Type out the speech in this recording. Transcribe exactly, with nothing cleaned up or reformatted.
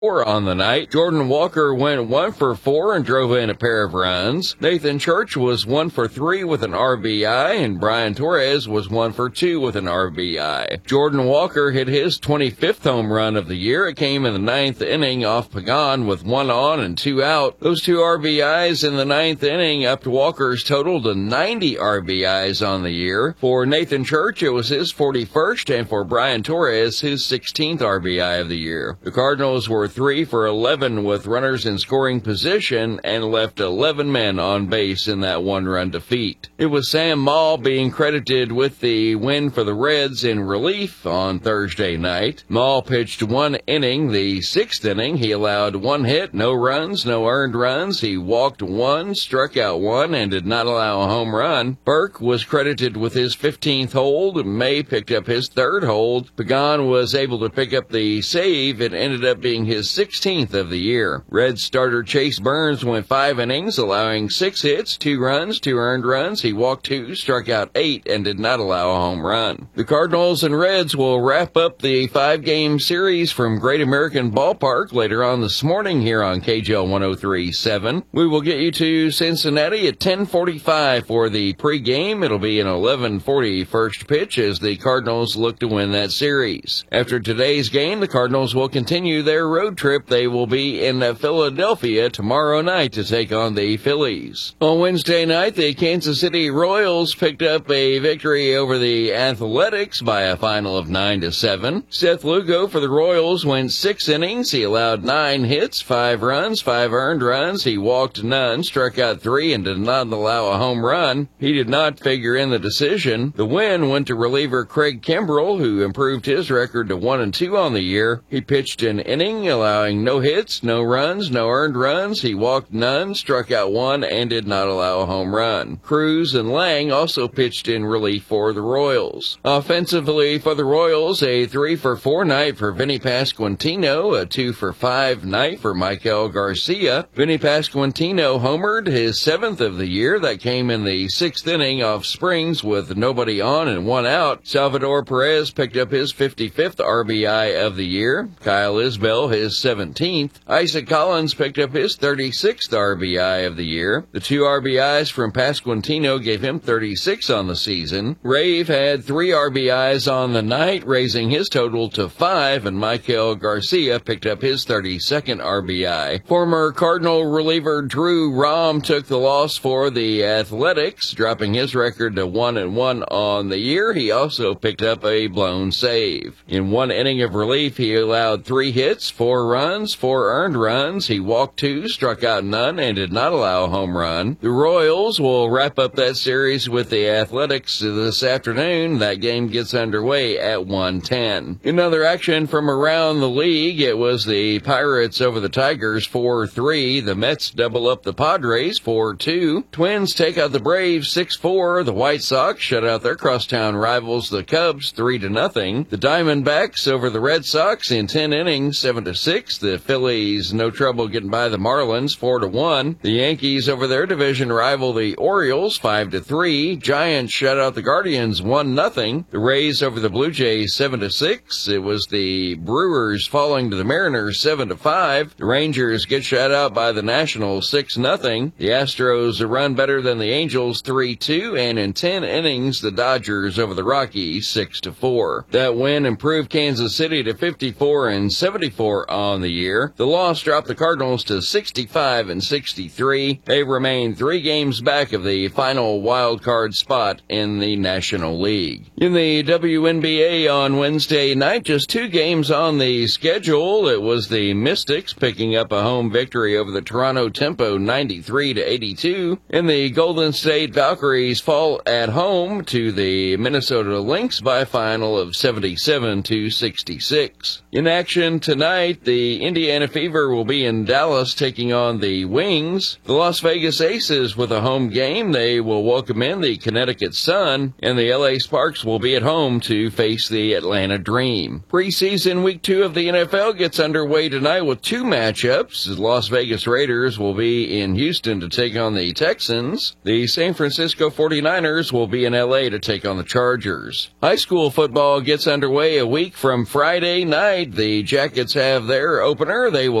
Four on the night. Jordan Walker went one for four and drove in a pair of runs. Nathan Church was one for three with an R B I, and Brian Torres was one for two with an R B I. Jordan Walker hit his twenty-fifth home run of the year. It came in the ninth inning off Pagan with one on and two out. Those two R B Is in the ninth inning upped Walker's total to ninety R B Is on the year. For Nathan Church, it was his forty-first, and for Brian Torres, his sixteenth R B I of the year. The Cardinals were three for eleven with runners in scoring position and left eleven men on base in that one-run defeat. It was Sam Maul being credited with the win for the Reds in relief on Thursday night. Maul pitched one inning. The sixth inning, he allowed one hit, no runs, no earned runs. He walked one, struck out one, and did not allow a home run. Burke was credited with his fifteenth hold. May picked up his third hold. Pagan was able to pick up the save. It ended up being his sixteenth of the year. Reds starter Chase Burns went five innings, allowing six hits, two runs, two earned runs. He walked two, struck out eight, and did not allow a home run. The Cardinals and Reds will wrap up the five-game series from Great American Ballpark later on this morning here on K J L one oh three point seven. We will get you to Cincinnati at ten forty-five for the pregame. It'll be an eleven forty first pitch as the Cardinals look to win that series. After today's game, the Cardinals will continue their road trip. They will be in Philadelphia tomorrow night to take on the Phillies. On Wednesday night, the Kansas City Royals picked up a victory over the Athletics by a final of nine to seven. Seth Lugo for the Royals went six innings. He allowed nine hits, five runs, five earned runs. He walked none, struck out three, and did not allow a home run. He did not figure in the decision. The win went to reliever Craig Kimbrell, who improved his record to one and two on the year. He pitched an inning, allowing no hits, no runs, no earned runs. He walked none, struck out one, and did not allow a home run. Cruz and Lang also pitched in relief for the Royals. Offensively for the Royals, a three for four night for Vinny Pasquantino, a two for five night for Michael Garcia. Vinny Pasquantino homered, his seventh of the year. That came in the sixth inning off Springs with nobody on and one out. Salvador Perez picked up his fifty-fifth R B I of the year. Kyle Isbell his seventeenth. Isaac Collins picked up his thirty-sixth R B I of the year. The two R B Is from Pasquantino gave him thirty-six on the season. Rave had three R B Is on the night, raising his total to five, and Michael Garcia picked up his thirty-second R B I. Former Cardinal reliever Drew Rom took the loss for the Athletics, dropping his record to one and one on the year. He also picked up a blown save. In one inning of relief, he allowed three hits, four runs, four earned runs. He walked two, struck out none, and did not allow a home run. The Royals will wrap up that series with the Athletics this afternoon. That game gets underway at one ten. In other action from around the league, it was the Pirates over the Tigers four three. The Mets double up the Padres four two. Twins take out the Braves six four. The White Sox shut out their crosstown rivals, the Cubs, three to nothing. The Diamondbacks over the Red Sox in ten innings, seven to six. The Phillies no trouble getting by the Marlins, four to one. The Yankees over their division rival, the Orioles, five to three. Giants shut out the Guardians, one nothing. The Rays over the Blue Jays, seven to six. It was the Brewers falling to the Mariners, seven to five. The Rangers get shut out by the Nationals, six nothing. The Astros run better than the Angels, three two. And in ten innings, the Dodgers over the Rockies, six to four. That win improved Kansas City to fifty-four and seventy-four on the year. The loss dropped the Cardinals to sixty-five and sixty-three. They remain three games back of the final wild card spot in the National League. In the W N B A on Wednesday night, just two games on the schedule. It was the Mystics picking up a home victory over the Toronto Tempo, ninety-three to eighty-two. And the Golden State Valkyries fall at home to the Minnesota Lynx by a final of seventy-seven to sixty-six. In action tonight, the Indiana Fever will be in Dallas taking on the Wings. The Las Vegas Aces with a home game. They will welcome in the Connecticut Sun, and the L A Sparks will be at home to face the Atlanta Dream. Preseason week two of the N F L gets underway tonight with two matchups. The Las Vegas Raiders will be in Houston to take on the Texans. The San Francisco forty-niners will be in L A to take on the Chargers. High school football gets underway a week from Friday night. The Jackets have their opener, they will